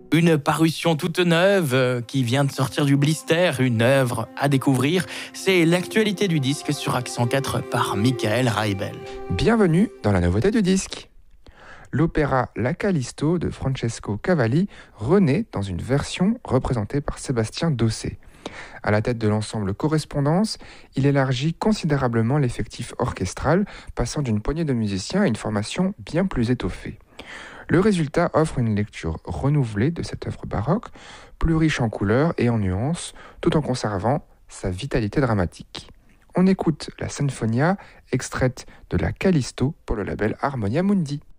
Une parution toute neuve qui vient de sortir du blister, une œuvre à découvrir. C'est l'actualité du disque sur Accent 4 par Michael Raibel. Bienvenue dans la nouveauté du disque. L'opéra La Callisto de Francesco Cavalli renaît dans une version représentée par Sébastien Dossé. À la tête de l'ensemble Correspondance, il élargit considérablement l'effectif orchestral, passant d'une poignée de musiciens à une formation bien plus étoffée. Le résultat offre une lecture renouvelée de cette œuvre baroque, plus riche en couleurs et en nuances, tout en conservant sa vitalité dramatique. On écoute la Sinfonia, extraite de la Callisto pour le label Harmonia Mundi.